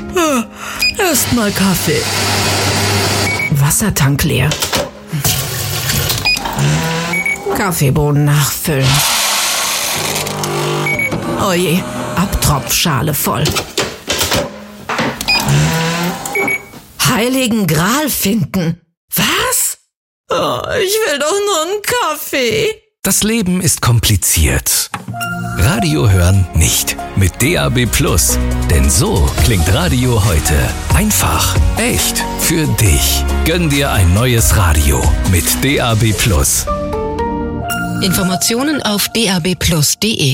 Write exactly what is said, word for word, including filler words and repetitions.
Erstmal Kaffee. Wassertank leer. Kaffeebohnen nachfüllen. Oje, Abtropfschale voll. Heiligen Gral finden. Was? Oh, ich will doch nur einen Kaffee. Das Leben ist kompliziert. Radio hören nicht. Mit D A B Plus. Denn so klingt Radio heute. Einfach, echt, für dich. Gönn dir ein neues Radio mit D A B Plus. Informationen auf d a b plus punkt d e.